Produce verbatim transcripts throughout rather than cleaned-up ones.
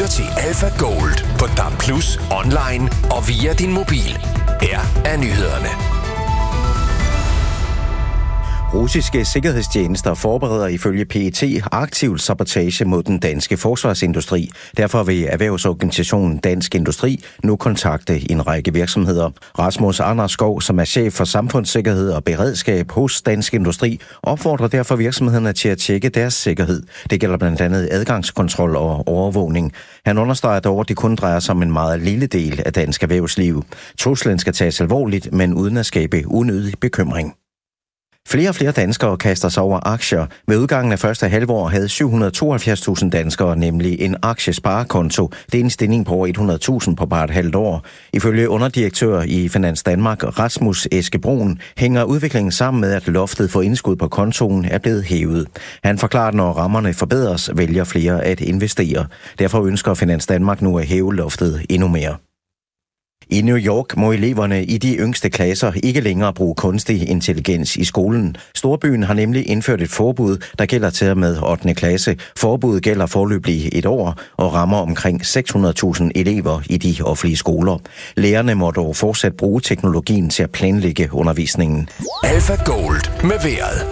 til Alpha Gold på D A B plus, online og via din mobil. Her er nyhederne. Russiske sikkerhedstjenester forbereder ifølge P E T aktiv sabotage mod den danske forsvarsindustri. Derfor vil erhvervsorganisationen Dansk Industri nu kontakte en række virksomheder. Rasmus Anderskov, som er chef for samfundssikkerhed og beredskab hos Dansk Industri, opfordrer derfor virksomhederne til at tjekke deres sikkerhed. Det gælder blandt andet adgangskontrol og overvågning. Han understreger dog, at det kun drejer sig om en meget lille del af dansk erhvervsliv. Truslen skal tages alvorligt, men uden at skabe unødig bekymring. Flere og flere danskere kaster sig over aktier. Med udgangen af første halvår havde syv hundrede og tooghalvfjerds tusind danskere nemlig en aktiesparekonto. Det er en stigning på over hundrede tusind på bare et halvt år. Ifølge underdirektør i Finans Danmark, Rasmus Eskebrun, hænger udviklingen sammen med, at loftet for indskud på kontoen er blevet hævet. Han forklarer, at når rammerne forbedres, vælger flere at investere. Derfor ønsker Finans Danmark nu at hæve loftet endnu mere. I New York må eleverne i de yngste klasser ikke længere bruge kunstig intelligens i skolen. Storbyen har nemlig indført et forbud, der gælder til og med ottende klasse. Forbuddet gælder foreløbig et år og rammer omkring seks hundrede tusind elever i de offentlige skoler. Lærerne må dog fortsat bruge teknologien til at planlægge undervisningen. Alpha Gold med vejret.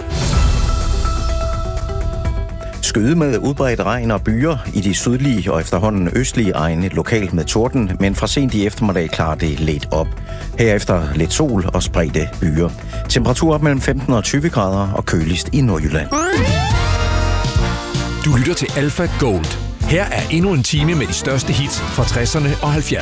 Skyde med udbredt regn og byer i de sydlige og efterhånden østlige egne lokalt med torden, men fra sent i eftermiddag klarer det lidt op. Herefter lidt sol og spredte byer. Temperatur op mellem femten og tyve grader og køligst i Nordjylland. Du lytter til Alpha Gold. Her er endnu en time med de største hits fra tresserne og halvfjerdserne.